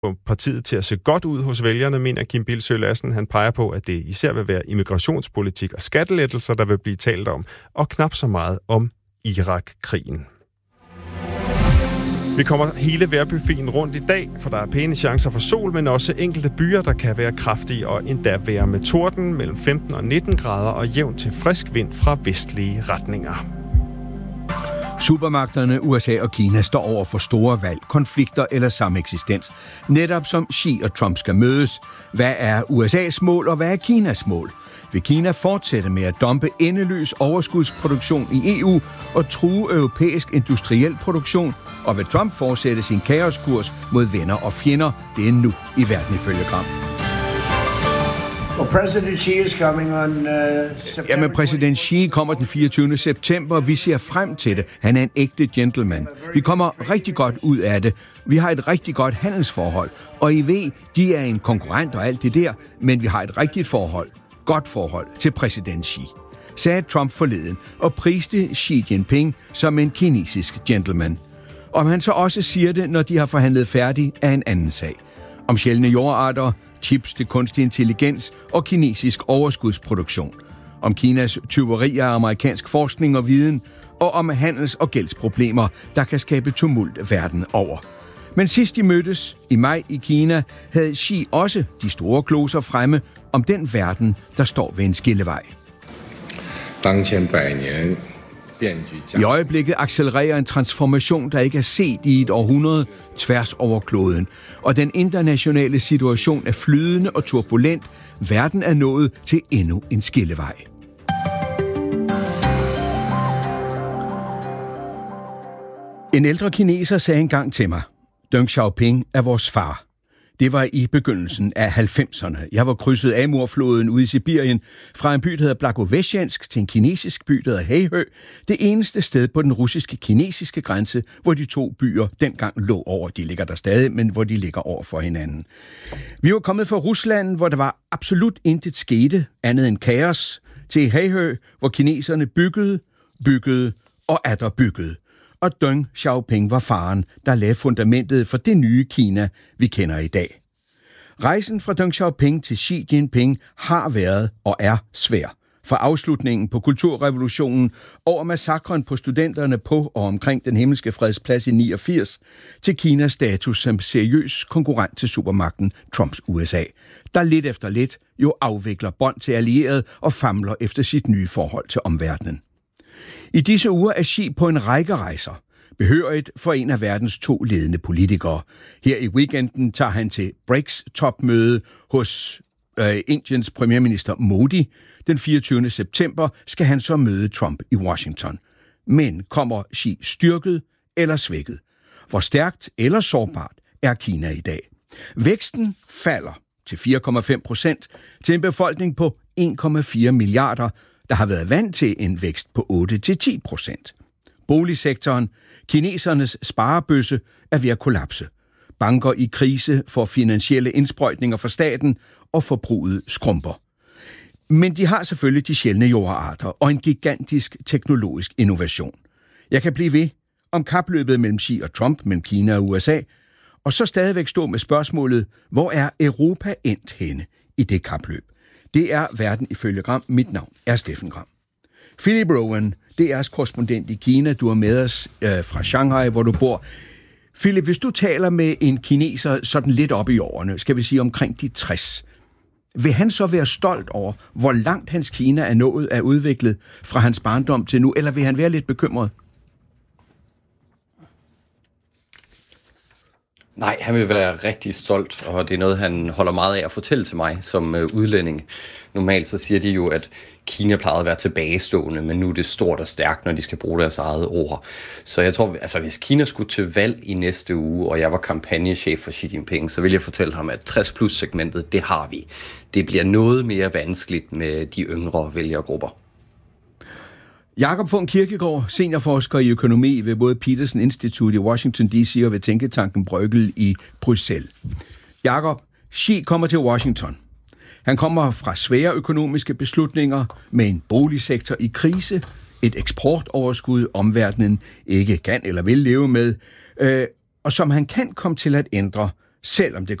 få partiet til at se godt ud hos vælgerne, mener Kim Bildsøe Lassen. Han peger på, at det især vil være immigrationspolitik og skattelettelser, der vil blive talt om, og knap så meget om Irak-krigen. Vi kommer hele vejrbuffeten rundt i dag, for der er pæne chancer for sol, men også enkelte byer, der kan være kraftige og endda være med torden mellem 15 og 19 grader og jævn til frisk vind fra vestlige retninger. Supermagterne USA og Kina står over for store valg, konflikter eller sameksistens. Netop som Xi og Trump skal mødes. Hvad er USA's mål, og hvad er Kinas mål? Vil Kina fortsætte med at dumpe endeløs overskudsproduktion i EU og true europæisk industriel produktion? Og vil Trump fortsætte sin kaoskurs mod venner og fjender? Det er nu i Verden ifølge Gram. President Xi is coming on September. Jamen, præsident Xi kommer den 24. september. Vi ser frem til det. Han er en ægte gentleman. Vi kommer rigtig godt ud af det. Vi har et rigtig godt handelsforhold. Og I ved, de er en konkurrent og alt det der, men vi har et rigtigt forhold. Godt forhold til præsident Xi, sagde Trump forleden og priste Xi Jinping som en kinesisk gentleman. Om han så også siger det, når de har forhandlet færdigt, er en anden sag. Om sjældne jordarter, chips til kunstig intelligens og kinesisk overskudsproduktion. Om Kinas tyveri af amerikansk forskning og viden, og om handels- og gældsproblemer, der kan skabe tumult verden over. Men sidst de mødtes i maj i Kina, havde Xi også de store gloser fremme om den verden, der står ved en skillevej. I øjeblikket accelererer en transformation, der ikke er set i et århundrede tværs over kloden. Og den internationale situation er flydende og turbulent. Verden er nået til endnu en skillevej. En ældre kineser sagde engang til mig, Deng Xiaoping er vores far. Det var i begyndelsen af 90'erne. Jeg var krydset Amurfloden ude i Sibirien fra en by, der hedder Blagoveshchensk, til en kinesisk by, der hedder Heihø. Det eneste sted på den russiske-kinesiske grænse, hvor de to byer dengang lå over. De ligger der stadig, men hvor de ligger over for hinanden. Vi var kommet fra Rusland, hvor der var absolut intet skete, andet end kaos, til Heihø, hvor kineserne byggede og atter byggede. Og Deng Xiaoping var faren, der lagde fundamentet for det nye Kina, vi kender i dag. Rejsen fra Deng Xiaoping til Xi Jinping har været og er svær. Fra afslutningen på kulturrevolutionen over massakren på studenterne på og omkring den himmelske fredsplads i 89 til Kinas status som seriøs konkurrent til supermagten Trumps USA, der lidt efter lidt jo afvikler bånd til allierede og famler efter sit nye forhold til omverdenen. I disse uger er Xi på en række rejser, behørigt for en af verdens 2 ledende politikere. Her i weekenden tager han til BRICS-topmøde hos Indiens premierminister Modi. Den 24. september skal han så møde Trump i Washington. Men kommer Xi styrket eller svækket? Hvor stærkt eller sårbart er Kina i dag? Væksten falder til 4,5% til en befolkning på 1,4 milliarder, der har været vant til en vækst på 8-10%. Boligsektoren, kinesernes sparebøsse, er ved at kollapse. Banker i krise for finansielle indsprøjtninger fra staten, og forbruget skrumper. Men de har selvfølgelig de sjældne jordarter og en gigantisk teknologisk innovation. Jeg kan blive ved om kapløbet mellem Xi og Trump, mellem Kina og USA, og så stadigvæk stå med spørgsmålet, hvor er Europa endt henne i det kapløb? Det er Verden ifølge Gram. Mit navn er Steffen Gram. Philip Rowan, DR's korrespondent i Kina. Du er med os fra Shanghai, hvor du bor. Philip, hvis du taler med en kineser sådan lidt op i årene, skal vi sige omkring de 60, vil han så være stolt over, hvor langt hans Kina er nået af udviklet fra hans barndom til nu, eller vil han være lidt bekymret? Nej, han vil være rigtig stolt, og det er noget, han holder meget af at fortælle til mig som udlænding. Normalt så siger de jo, at Kina plejede at være tilbagestående, men nu er det stort og stærkt, når de skal bruge deres eget ord. Så jeg tror, altså hvis Kina skulle til valg i næste uge, og jeg var kampagnechef for Xi Jinping, så ville jeg fortælle ham, at 60+-segmentet, det har vi. Det bliver noget mere vanskeligt med de yngre vælgergrupper. Jakob von Kierkegaard, seniorforsker i økonomi ved både Peterson Institute i Washington D.C. og ved tænketanken Bruegel i Bruxelles. Jakob, Xi kommer til Washington. Han kommer fra svære økonomiske beslutninger med en boligsektor i krise, et eksportoverskud omverdenen ikke kan eller vil leve med, og som han kan komme til at ændre, selvom det